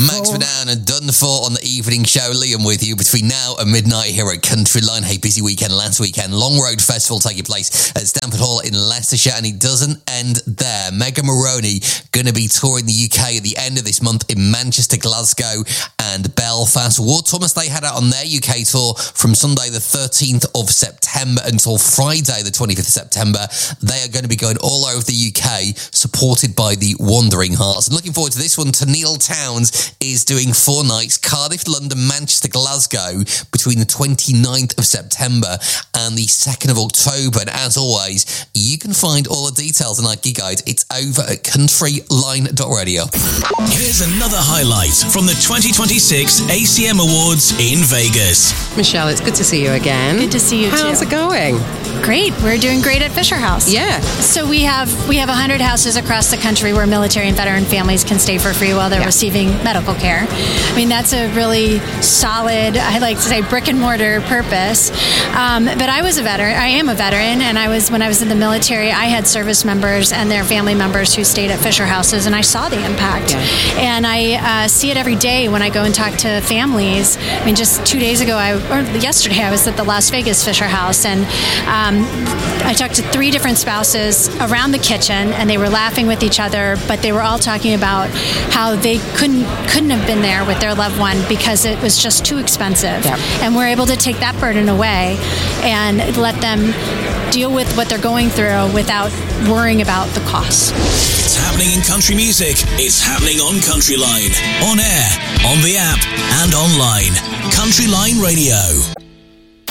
Max Verdown and Done For on the evening show. Liam with you between now and midnight here at Countryline. Hey, busy weekend last weekend. Long Road Festival taking place at Stamford Hall in Leicestershire, and it doesn't end there. Megan Moroney going to be touring the UK at the end of this month in Manchester, Glasgow and Belfast. Ward Thomas, they had out on their UK tour from Sunday the 13th of September until Friday the 25th of September. They are going to be going all over the UK, supported by the Wandering Hearts. And looking forward to this one, Tenille Townes is doing 4 nights, Cardiff, London, Manchester, Glasgow, between the 29th of September and the 2nd of October. And as always, you can find all the details on our gig guide. It's over at countryline.radio. Here's another highlight from the 2026 ACM Awards in Vegas. Michelle, it's good to see you again. Good to see you too. How's it going? Great. We're doing great at Fisher House. Yeah. So we have 100 houses across the country where military and veteran families can stay for free while they're receiving medical care. I mean, that's a really solid, I like to say, brick and mortar purpose. But I was a veteran. I am a veteran, and when I was in the military, I had service members and their family members who stayed at Fisher Houses, and I saw the impact. Yeah. And I see it every day when I go and talk to families. I mean, just 2 days ago, yesterday, I was at the Las Vegas Fisher House, and I talked to 3 different spouses around the kitchen, and they were laughing with each other, but they were all talking about how they couldn't have been there with their loved one because it was just too expensive. Yep. And we're able to take that burden away and let them deal with what they're going through without worrying about the costs. It's happening in country music. It's happening on Countryline. On air, on the app, and online. Countryline Radio.